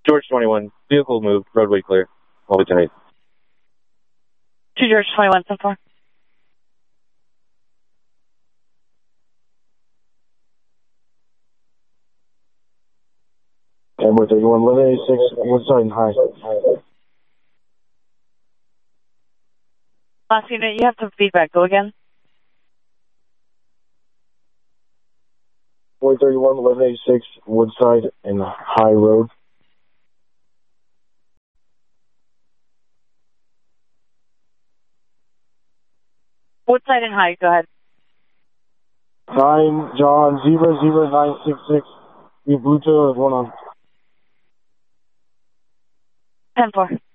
George 21, vehicle moved, roadway clear. All tonight. 2 George 21, 10-4. Amber 31, 1186, Woodside and High. Last unit, you have some feedback. Go again. 431, 1186, Woodside and High Road. Woodside and High, go ahead. 9 John 00966. You Bluetooth is one on. 10-4.